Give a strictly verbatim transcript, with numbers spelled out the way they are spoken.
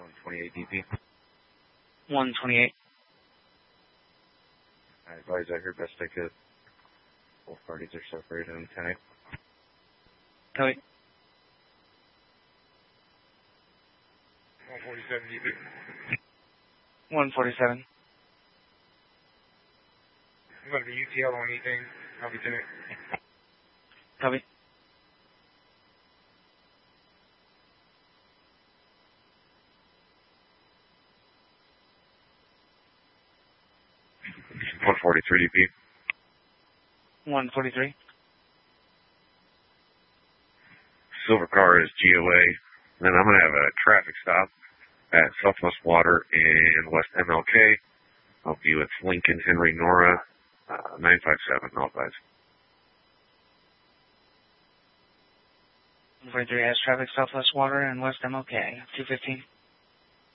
one twenty-eight D P. one twenty-eight. I advise I heard best I could. Both parties are separated in ten eight. Copy. one forty-seven D P. one forty-seven. I'm going to be U T L on anything. I'll be doing it. Copy. one forty-three D P. one forty-three. Silver car is G O A. Then I'm going to have a traffic stop at Southwest Water and West M L K. I'll be with Lincoln Henry Nora, uh, nine five seven, all five. one forty-three has traffic Southwest Water and West M L K. two fifteen.